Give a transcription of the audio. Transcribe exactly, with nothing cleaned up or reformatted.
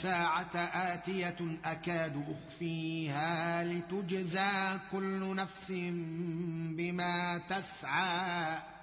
الساعة آتية أكاد أخفيها لتجزى كل نفس بما تسعى